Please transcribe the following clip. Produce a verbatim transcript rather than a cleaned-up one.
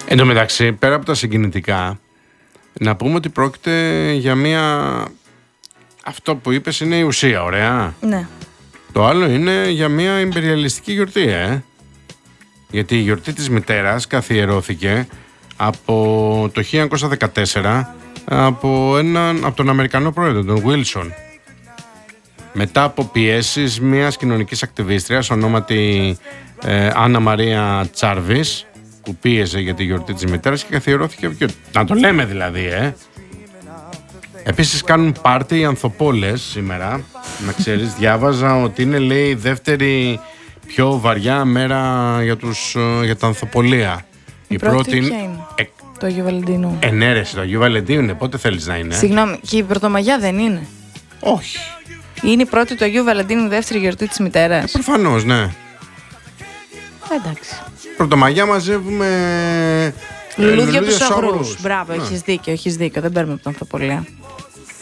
Εν τω μεταξύ, πέρα από τα συγκινητικά, να πούμε ότι πρόκειται για μια... Αυτό που είπες είναι η ουσία, ωραία. Ναι. Το άλλο είναι για μια ιμπεριαλιστική γιορτή, ε. Γιατί η γιορτή της μητέρας καθιερώθηκε από το χίλια εννιακόσια δεκατέσσερα από, έναν, από τον Αμερικανό πρόεδρο, τον Wilson. Μετά από πιέσεις μιας κοινωνικής ακτιβίστριας ονόματι ε, Άννα Μαρία Τσάρβις, που πίεζε για τη γιορτή της μητέρας και καθιερώθηκε. Να το λέμε δηλαδή, ε. Επίσης κάνουν πάρτι οι ανθοπόλες σήμερα. Να ξέρεις, διάβαζα ότι είναι, λέει, η δεύτερη πιο βαριά μέρα για, τους, για τα ανθοπολία. Η, η πρώτη, πρώτη ποια είναι? Ε, το Αγίου Βαλεντίνου. Ενέρεση, το Αγίου Βαλεντίνου είναι. Πότε θέλεις να είναι? Συγγνώμη, και η Πρωτομαγιά δεν είναι? Όχι. Είναι η πρώτη του Αγίου Βαλεντίνου, η δεύτερη γιορτή της μητέρας? Ε, προφανώς, ναι. Εντάξει. Πρωτομαγιά μαζεύουμε λουλούδια από τους αγρούς. Μπράβο, ναι. έχεις δίκιο, έχεις δίκιο. Δεν παίρνουμε από τα ανθοπολία.